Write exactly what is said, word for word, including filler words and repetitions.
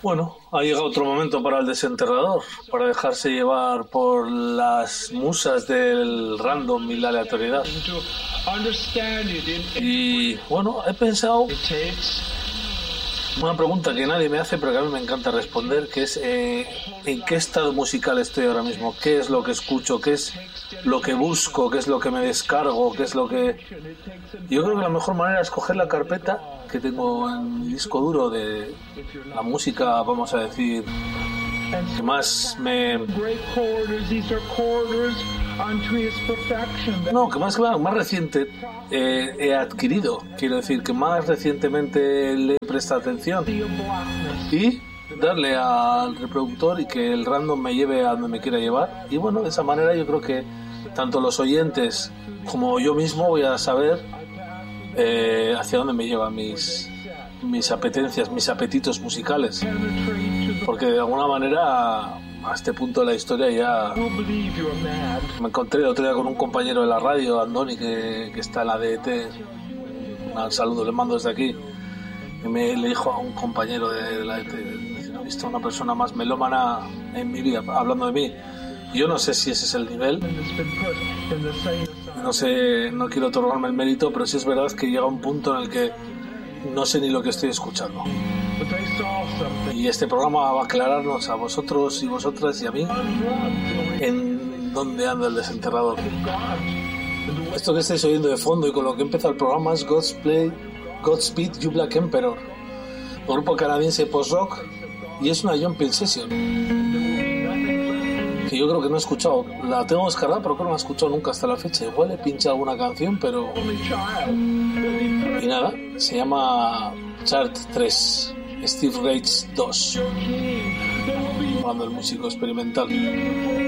Bueno, ha llegado otro momento para el desenterrador, para dejarse llevar por las musas del random y la aleatoriedad. Y bueno, he pensado una pregunta que nadie me hace, pero que a mí me encanta responder, que es eh, ¿en qué estado musical estoy ahora mismo? ¿Qué es lo que escucho? ¿Qué es lo que busco? ¿Qué es lo que me descargo? ¿Qué es lo que...? Yo creo que la mejor manera es coger la carpeta que tengo en mi disco duro de la música, vamos a decir, que más me... No, que más, claro, más reciente eh, he adquirido, quiero decir, que más recientemente le he prestado atención, y darle al reproductor y que el random me lleve a donde me quiera llevar. Y bueno, de esa manera yo creo que tanto los oyentes como yo mismo voy a saber eh, hacia dónde me llevan mis, mis apetencias, mis apetitos musicales, porque de alguna manera a este punto de la historia ya me encontré el otro día con un compañero de la radio, Andoni, que, que está en la D E T. Un saludo le mando desde aquí. Y me le dijo a un compañero de, de la D E T: no he visto a una persona más melómana en mi vida, hablando de mí. Y yo no sé si ese es el nivel, no sé, no quiero otorgarme el mérito, pero sí es verdad que llega un punto en el que no sé ni lo que estoy escuchando. Y este programa va a aclararnos a vosotros y vosotras y a mí en dónde anda el desenterrador. Esto que estáis oyendo de fondo y con lo que empieza el programa es Godspeed, Godspeed You Black Emperor, un grupo canadiense post-rock, y es una jumping session que yo creo que no he escuchado. La tengo descargada, pero creo que no la he escuchado nunca hasta la fecha. Igual he pinchado alguna canción, pero... Y nada, se llama Chart tres, Steve Reich dos, hablando del músico experimental.